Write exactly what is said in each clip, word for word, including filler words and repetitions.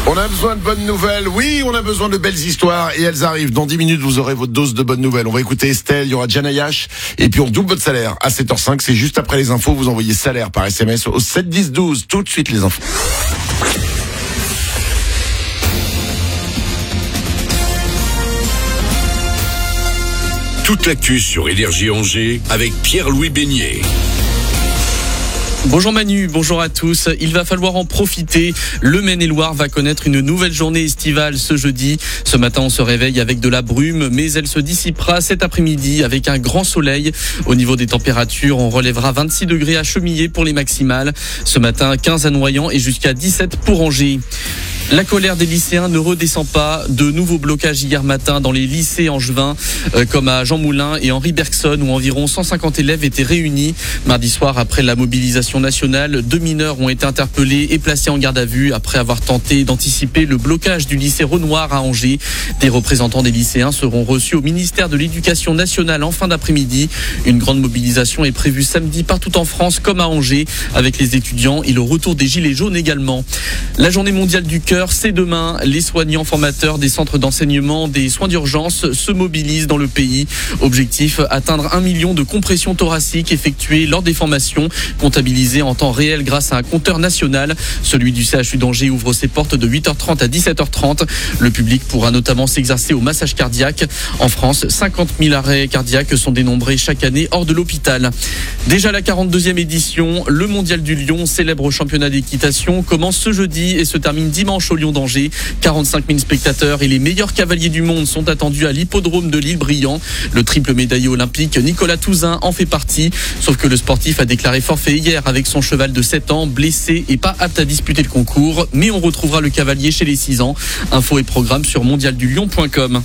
On a besoin de bonnes nouvelles. Oui, on a besoin de belles histoires et elles arrivent. Dans dix minutes, vous aurez votre dose de bonnes nouvelles. On va écouter Estelle, il y aura Jana Yash et puis on double votre salaire à sept heures cinq. C'est juste après les infos. Vous envoyez salaire par S M S au sept dix douze. Tout de suite les infos. Toute l'actu sur Énergie Angers avec Pierre-Louis Beignet. Bonjour Manu, bonjour à tous. Il va falloir en profiter. Le Maine-et-Loire va connaître une nouvelle journée estivale ce jeudi. Ce matin, on se réveille avec de la brume, mais elle se dissipera cet après-midi avec un grand soleil. Au niveau des températures, on relèvera vingt-six degrés à Chemillé pour les maximales. Ce matin, quinze à Noyant et jusqu'à dix-sept pour Angers. La colère des lycéens ne redescend pas. De nouveaux blocages hier matin dans les lycées angevins, euh, comme à Jean Moulin et Henri Bergson, où environ cent cinquante élèves étaient réunis. Mardi soir, après la mobilisation nationale, deux mineurs ont été interpellés et placés en garde à vue après avoir tenté d'anticiper le blocage du lycée Renoir à Angers. Des représentants des lycéens seront reçus au ministère de l'Éducation nationale en fin d'après-midi. Une grande mobilisation est prévue samedi partout en France, comme à Angers, avec les étudiants et le retour des gilets jaunes également. La journée mondiale du cœur, c'est demain. Les soignants formateurs des centres d'enseignement des soins d'urgence se mobilisent dans le pays. Objectif, atteindre un million de compressions thoraciques effectuées lors des formations, comptabilisées en temps réel grâce à un compteur national. Celui du C H U d'Angers ouvre ses portes de huit heures trente à dix-sept heures trente. Le public pourra notamment s'exercer au massage cardiaque. En France, cinquante mille arrêts cardiaques sont dénombrés chaque année hors de l'hôpital. Déjà la quarante-deuxième édition, le Mondial du Lion, célèbre championnat d'équitation, commence ce jeudi et se termine dimanche au Lion d'Angers. quarante-cinq mille spectateurs et les meilleurs cavaliers du monde sont attendus à l'hippodrome de l'Île-Briand. Le triple médaillé olympique Nicolas Touzin en fait partie. Sauf que le sportif a déclaré forfait hier avec son cheval de sept ans, blessé et pas apte à disputer le concours. Mais on retrouvera le cavalier chez les six ans. Infos et programmes sur mondial du lion point com.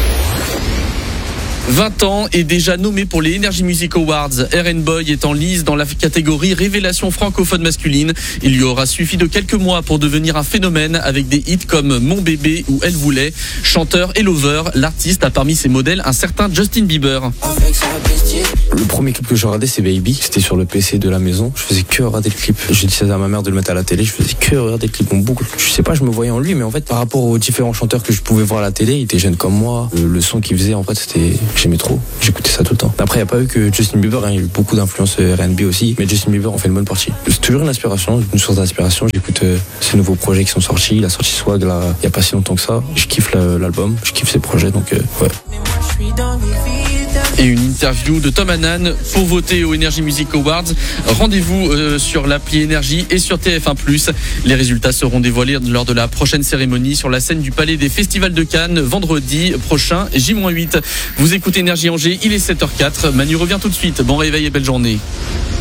vingt ans et déjà nommé pour les Energy Music Awards. R and Boy est en lice dans la catégorie révélation francophone masculine. Il lui aura suffi de quelques mois pour devenir un phénomène avec des hits comme Mon bébé ou Elle voulait. Chanteur et lover, l'artiste a parmi ses modèles un certain Justin Bieber. Le premier clip que j'ai regardé, c'est Baby. C'était sur le P C de la maison. Je faisais que regarder le clip. J'ai dit à ma mère de le mettre à la télé. Je faisais que regarder le clip en boucle. Je sais pas, je me voyais en lui, mais en fait, par rapport aux différents chanteurs que je pouvais voir à la télé, il était jeune comme moi. Le, le son qu'il faisait, en fait, c'était, j'aimais trop. J'écoutais ça tout le temps. Après, il n'y a pas eu que Justin Bieber. Hein. Il y a eu beaucoup d'influences R and B aussi. Mais Justin Bieber en fait une bonne partie. C'est toujours une inspiration, une source d'inspiration. J'écoute euh, ces nouveaux projets qui sont sortis. Il a sorti Swag là, il n'y a pas si longtemps que ça. Je kiffe la, l'album. Je kiffe ses projets. Donc, euh, ouais. Et une interview de Tom Hannan pour voter aux Energy Music Awards. Rendez-vous euh, sur l'appli Énergie et sur T F un plus. Les résultats seront dévoilés lors de la prochaine cérémonie sur la scène du Palais des Festivals de Cannes vendredi prochain, J huit. Vous écoutez Énergie Angers, il est sept heures quatre. Manu revient tout de suite. Bon réveil et belle journée.